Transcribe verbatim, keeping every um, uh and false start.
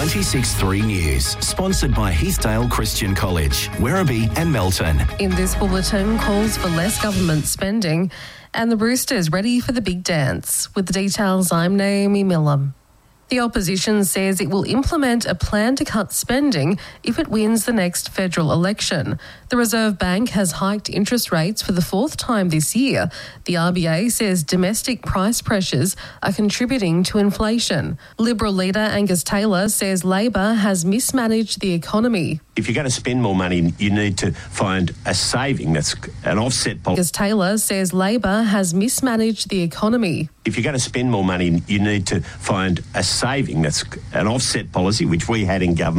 ninety-six point three News, sponsored by Heathdale Christian College, Werribee and Melton. In this bulletin, calls for less government spending and the Roosters ready for the big dance. With the details, I'm Naomi Miller. The opposition says it will implement a plan to cut spending if it wins the next federal election. The Reserve Bank has hiked interest rates for the fourth time this year. The R B A says domestic price pressures are contributing to inflation. Liberal leader Angus Taylor says Labor has mismanaged the economy. If you're going to spend more money, you need to find a saving that's an offset policy. Angus Taylor says Labor has mismanaged the economy. If you're going to spend more money, you need to find a saving that's an offset policy, which we had in government.